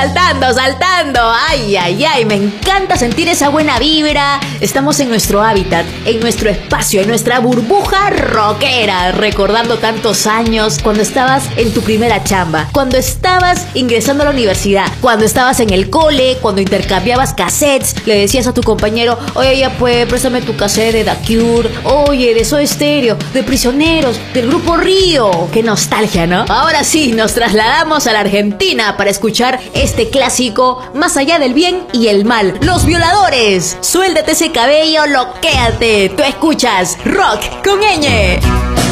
saltando, saltando. Ay, ay, ay, me encanta sentir esa buena vibra. Estamos en nuestro hábitat, en nuestro espacio, en nuestra burbuja rockera, recordando tantos años cuando estabas en tu primera chamba, cuando estabas ingresando a la universidad, cuando estabas en el cole, cuando intercambiabas cassettes, le decías a tu compañero, oye, ya pues, préstame tu cassette de The Cure, oye, de Soda Stereo, de Prisioneros, del Grupo Río. Qué nostalgia, ¿no? Ahora sí, nos trasladamos a la Argentina para escuchar este clásico, Más allá del bien y el mal, Los Violadores. Suéltate ese cabello, loquéate. Tú escuchas Rock con Ñ.